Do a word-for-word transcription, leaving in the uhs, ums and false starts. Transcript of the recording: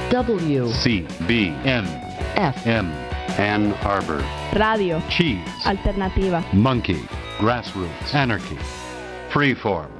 W C B N F M Ann Arbor. Radio Cheese. Alternativa. Monkey. Grassroots. Anarchy. Freeform.